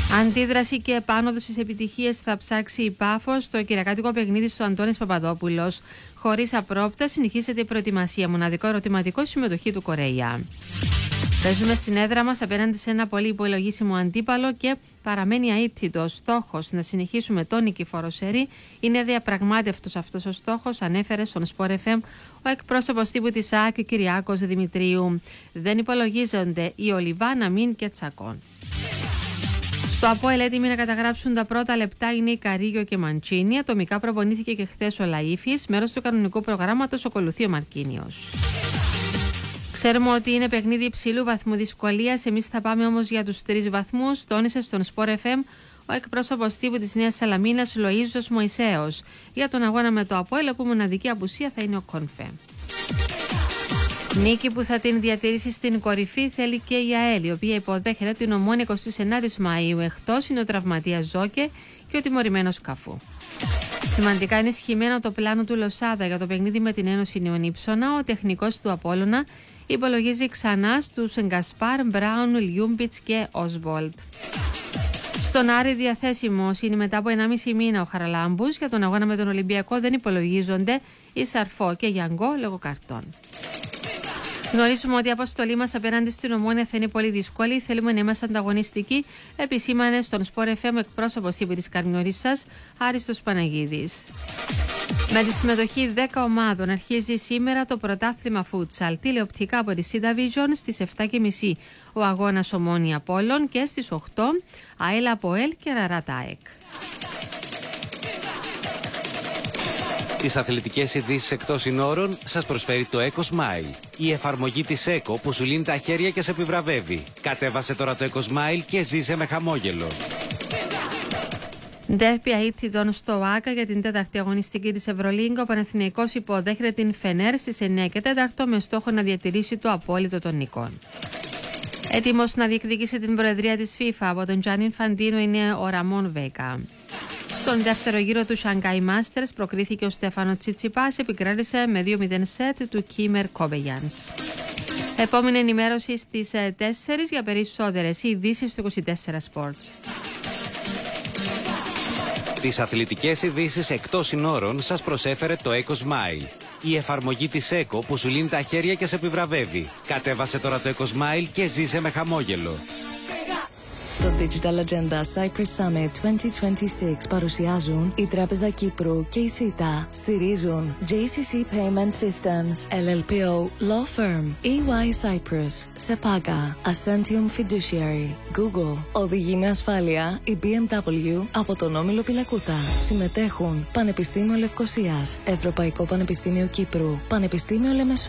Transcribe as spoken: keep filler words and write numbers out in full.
Αντίδραση και επάνωδο στις επιτυχίες θα ψάξει η Πάφος στο κυριακάτικο παιχνίδι του Αντώνης Παπαδόπουλος. Χωρίς απρόπτα συνεχίζεται η προετοιμασία. Μοναδικό ερωτηματικό συμμετοχή του Κορέα. Παίζουμε στην έδρα μας απέναντι σε ένα πολύ υπολογίσιμο αντίπαλο και παραμένει αίτητος. Στόχος να συνεχίσουμε τον νικηφόρο σερί. Είναι διαπραγμάτευτος αυτός ο στόχος, ανέφερε στον Sport εφ εμ ο εκπρόσωπος τύπου της ΑΚ Κυριάκος Δημητρίου. Δεν υπολογίζονται οι Ολιβάνα, Μιν και Τσακών. Στο ΑΠΟΕΛ έτοιμοι να καταγράψουν τα πρώτα λεπτά είναι η Καρίγιο και Μαντσίνη. Ατομικά προπονήθηκε και χθες ο Λαΐφης. Μέρος του κανονικού προγράμματος ακολουθεί ο Μαρκίνιος. Ξέρουμε ότι είναι παιχνίδι υψηλού βαθμού δυσκολίας. Εμείς θα πάμε όμως για τους τρεις βαθμούς, τόνισε στον Sport εφ εμ ο εκπρόσωπος τύπου της Νέας Σαλαμίνας Λοΐζος Μωυσέος. Για τον αγώνα με το ΑΠΟΕΛ, που μοναδική απουσία θα είναι ο Κονφέ. Νίκη που θα την διατηρήσει στην κορυφή θέλει και η ΑΕΛ, η οποία υποδέχεται την Ομόνοια εικοστή ενάτη Μαΐου. Εκτός είναι ο τραυματίας Ζόκε και ο τιμωρημένος Καφού. Σημαντικά ενισχυμένο το πλάνο του Λοσάδα για το παιχνίδι με την Ένωση Νέων Ήψονα. Ο τεχνικός του Απόλλωνα υπολογίζει ξανά στους Γκασπάρ, Μπράουν, Λιούμπιτς και Όσβολτ. Στον Άρη διαθέσιμος είναι μετά από ενάμιση μήνα ο Χαραλάμπους. Για τον αγώνα με τον Ολυμπιακό δεν υπολογίζονται η Σαρφό και Γιανγκό λόγω καρτών. Γνωρίζουμε ότι η αποστολή μας απέναντι στην Ομόνοια θα είναι πολύ δύσκολη. Θέλουμε να είμαστε ανταγωνιστικοί, επισήμανε στον Sport εφ εμ εκπρόσωπος τύπου της Καρμιωρισσάς, Άριστος Παναγίδης. Με τη συμμετοχή δέκα ομάδων αρχίζει σήμερα το πρωτάθλημα φούτσαλ. Τηλεοπτικά από τη C-Division στις επτά και μισή ο αγώνας Ομόνοια Πόλων και στις οκτώ ΑΕΛ Αποέλ και Ραράτα ΑΕΚ. Τις αθλητικές ειδήσεις εκτός συνόρων σας προσφέρει το EcoSmile. Η εφαρμογή της ΕΚΟ που σου λύνει τα χέρια και σε επιβραβεύει. Κατέβασε τώρα το EcoSmile και ζήσε με χαμόγελο. Ντέρπι αίτητων στο ΆΚΑ για την τέταρτη αγωνιστική της Ευρωλίγκα. Ο Παναθηναϊκός υποδέχεται την Φενέρ στις εννιά και τέσσερα με στόχο να διατηρήσει το απόλυτο των νικών. Έτοιμος να διεκδικήσει την προεδρία της FIFA από τον Τζάνι Ινφαντίνο είναι ο Ραμόν Βέκα. Στον δεύτερο γύρο του Shanghai Masters προκρίθηκε ο Στέφανο Τσιτσιπάς, επικράτησε με δύο μηδέν σετ του Κίμερ Κόμπεγιανς. Επόμενη ενημέρωση στις τέσσερις για περισσότερες ειδήσεις του είκοσι τέσσερα Sports. Τις αθλητικές ειδήσεις εκτός συνόρων σας προσέφερε το EcoSmile. Η εφαρμογή της ΕΚΟ που σου λύνει τα χέρια και σε επιβραβεύει. Κατέβασε τώρα το EcoSmile και ζήσε με χαμόγελο. Το Digital Agenda Cyprus Summit είκοσι είκοσι έξι παρουσιάζουν η Τράπεζα Κύπρου και η ΣΥΤΑ. Στηρίζουν τζέι σι σι Payment Systems, ελ ελ πι ο Law Firm, ι γουάι Cyprus, Sepaga, Ascentium Fiduciary, Google. Οδηγεί με ασφάλεια η μπι εμ ντάμπλιου από τον Όμιλο Πιλακούτα. Συμμετέχουν Πανεπιστήμιο Λευκωσίας, Ευρωπαϊκό Πανεπιστήμιο Κύπρου, Πανεπιστήμιο Λεμεσού.